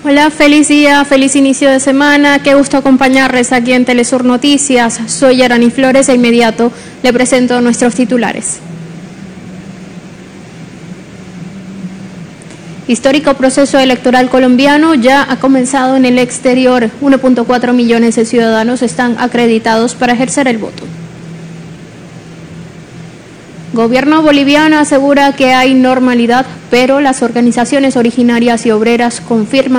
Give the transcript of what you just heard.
Hola, feliz día, feliz inicio de semana. Qué gusto acompañarles aquí en Telesur Noticias. Soy Yarani Flores e inmediato le presento nuestros titulares. Histórico proceso electoral colombiano ya ha comenzado en el exterior. 1.4 millones de ciudadanos están acreditados para ejercer el voto. Gobierno boliviano asegura que hay normalidad, pero las organizaciones originarias y obreras confirman